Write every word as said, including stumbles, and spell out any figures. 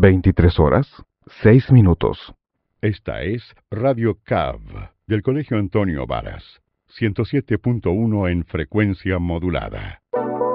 veintitrés horas, seis minutos. Esta es Radio C A V del Colegio Antonio Varas, ciento siete punto uno en frecuencia modulada.